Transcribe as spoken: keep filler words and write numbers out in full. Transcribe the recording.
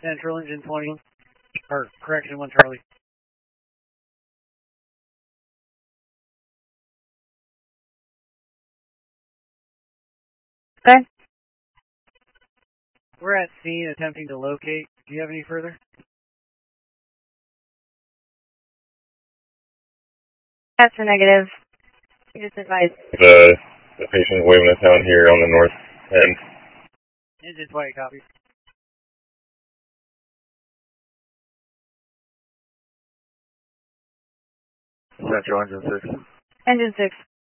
Central Engine twenty, or correction, one Charlie. Okay. We're at scene attempting to locate. Do you have any further? That's a negative. You just advised. The, the patient waving us down here on the north end. Engine twenty, copy. Central Engine six. Engine six.